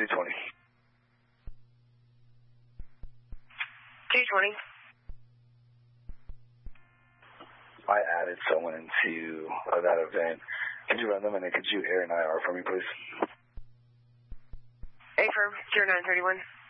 220. 220. I added someone into that event. Could you run them and then could you air an IR for me, please? A-firm, 0931.